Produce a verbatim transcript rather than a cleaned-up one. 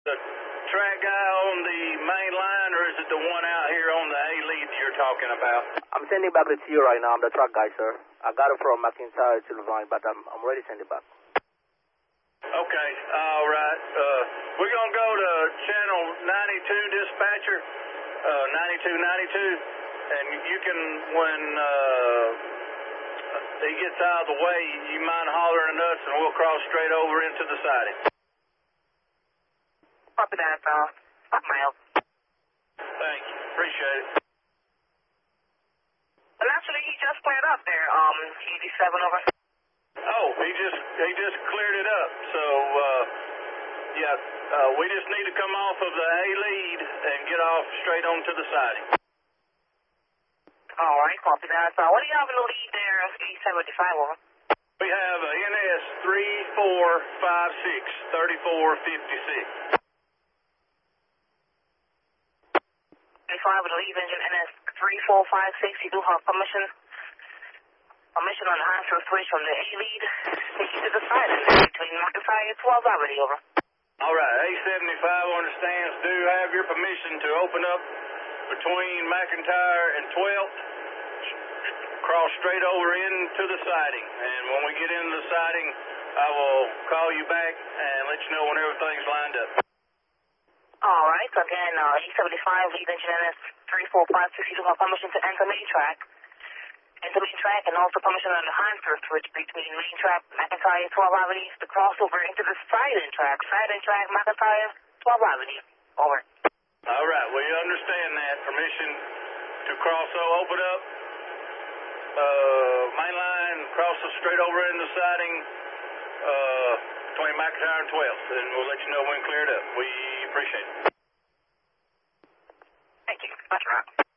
The track guy on the main line, or is it the one out here on the A lead that you're talking about? I'm sending back the to you right now. I'm the truck guy, sir. I got it from McIntyre to Levine, but I'm, I'm ready to send it back. Okay, all right. Uh, we're going to go to channel ninety-two dispatcher, uh, ninety-two ninety-two, and you can, when uh, he gets out of the way, you mind hollering at us, and we'll cross straight over into the siding. Copy that, uh, fuck my help. Thank you, appreciate it. Well, actually, he just cleared up there, um, eighty-seven over. Oh, he just he just cleared it up. So uh, yeah, uh, we just need to come off of the A lead and get off straight onto the siding. All right, copy that. So what do you have in the lead there? eight seventy-five over. We have a N S three four five six thirty-four fifty-six. twenty-five with the lead engine N S three four five six. You do have permission. Permission on the answer switch from the A lead. Take you to the side between McIntyre and twelve Avenue, over. All right, A seventy-five understands. Do have your permission to open up between McIntyre and twelfth. Cross straight over into the siding. And when we get into the siding, I will call you back and let you know when everything's lined up. All right, so again, uh, E seventy-five, lead engine N S three four five six. You do have permission to enter main track. Enter main track, and also permission on the Hanser switch between main track, McIntyre, twelve Avenue, to crossover into the siding track. Siding track, McIntyre, twelve Avenue. Over. All right, we understand that. Permission to cross, so open up. Uh, main line, cross straight over into the siding uh, between McIntyre and twelfth, and we'll let you know when cleared up. We appreciate it. Thank you. That's right.